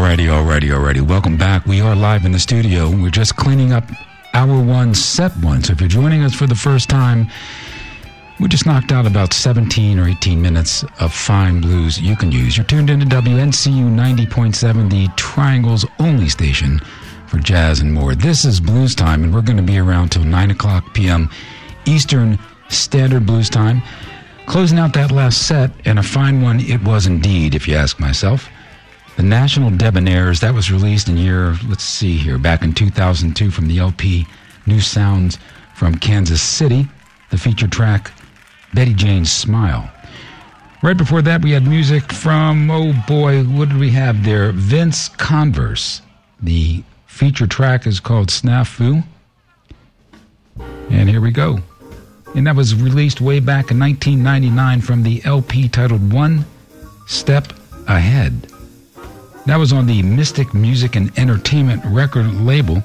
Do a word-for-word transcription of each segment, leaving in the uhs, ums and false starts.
Alrighty, alrighty, alrighty. Welcome back. We are live in the studio. We're just cleaning up hour one, set one. So if you're joining us for the first time, we just knocked out about seventeen or eighteen minutes of fine blues you can use. You're tuned into W N C U ninety point seven, the Triangle's only station for jazz and more. This is Blues Time, and we're going to be around till nine o'clock p.m. Eastern Standard Blues Time. Closing out that last set, and a fine one it was indeed, if you ask myself. The National Debonaires, that was released in year, let's see here, back in two thousand two from the L P New Sounds from Kansas City. The featured track, Betty Jane's Smile. Right before that, we had music from, oh boy, what did we have there? Vince Converse. The featured track is called Snafu. And here we go. And that was released way back in nineteen ninety-nine from the L P titled One Step Ahead. That was on the Mystic Music and Entertainment record label.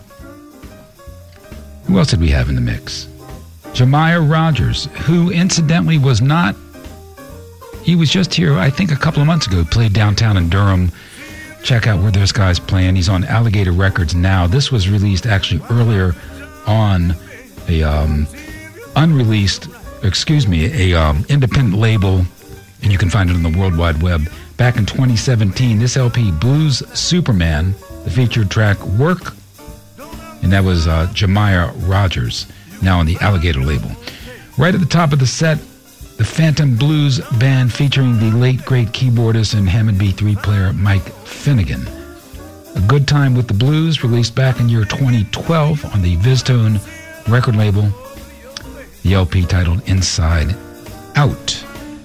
Who else did we have in the mix? Jemiah Rogers, who incidentally was not, he was just here, I think a couple of months ago, played downtown in Durham. Check out where this guy's playing. He's on Alligator Records now. This was released actually earlier on a um, unreleased, excuse me, a um, independent label, and you can find it on the World Wide Web. Back in twenty seventeen, this L P, Blues Superman, the featured track Work, and that was uh, Jemiah Rogers, now on the Alligator label. Right at the top of the set, the Phantom Blues Band featuring the late great keyboardist and Hammond B three player Mike Finnegan. A Good Time with the Blues, released back in year twenty twelve on the Viztone record label. The L P titled Inside Out.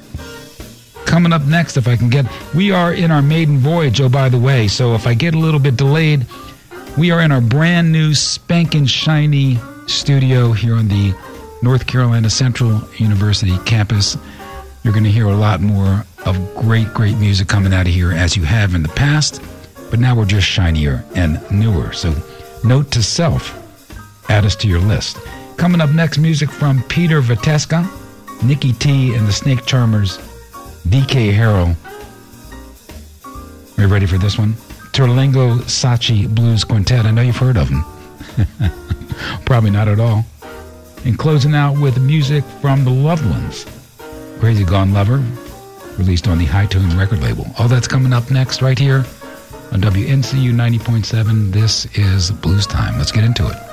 Coming up next, if I can get, we are in our maiden voyage, oh, by the way, so if I get a little bit delayed, we are in our brand new spanking shiny studio here on the North Carolina Central University campus. You're going to hear a lot more of great, great music coming out of here as you have in the past, but now we're just shinier and newer. So note to self, add us to your list. Coming up next, music from Peter Vateska, Nikki T and the Snake Charmers, D K Harrell. Are you ready for this one? Terlingo Sachi Blues Quintet. I know you've heard of them. Probably not at all. And closing out with music from the Loved Ones, Crazy Gone Lover, released on the High Tune record label. All that's coming up next right here on W N C U ninety point seven. This is Blues Time. Let's get into it.